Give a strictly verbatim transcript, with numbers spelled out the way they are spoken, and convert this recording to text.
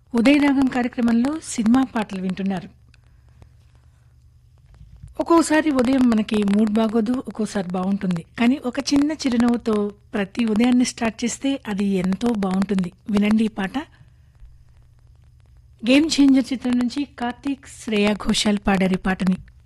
ఉదయరాగం కార్యక్రమంలో సినిమా పాటలు వింటున్నారు. ఒక్కోసారి ఉదయం మనకి మూడ్ బాగోదు, ఒక్కోసారి బావుంటుంది. కానీ ఒక చిన్న చిరునవ్వుతో ప్రతి ఉదయాన్ని స్టార్ట్ చేస్తే అది ఎంతో బావుంటుంది. వినండి ఈ పాట. 'గేమ్ చేంజర్' చిత్రం నుంచి కార్తీక్, శ్రేయా ఘోషాల్ పాడారు ఈ పాటని.